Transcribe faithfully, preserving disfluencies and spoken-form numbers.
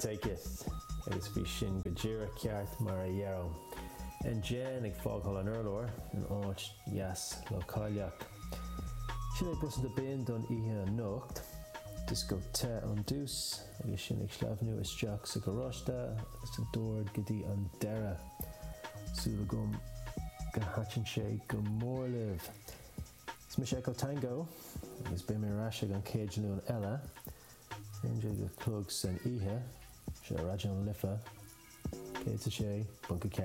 take it. Agus bhí sin go díire ceart mar a dhearú. An Jen ag fágáil an urlóir an áit yes le cáileach. Sin ag busan de bin don ihe an nocht. Dis go te an dús agus sin ag sleamhnú isteach sa go ráiste agus a dúir go dtí an deire. Súla gom go haitsin sé go mór libh. Is me sé go tango agus bé mé ráise an céidirú an eile. Inja go clog san ihe, sé raidir an lifa, cé sé bunca